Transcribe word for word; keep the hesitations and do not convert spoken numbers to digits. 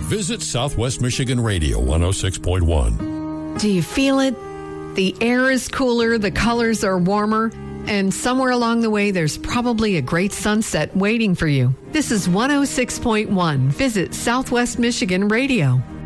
visit Southwest Michigan Radio one oh six point one. Do you feel it? The air is cooler, the colors are warmer, and somewhere along the way there's probably a great sunset waiting for you. This is one oh six point one. Visit Southwest Michigan Radio.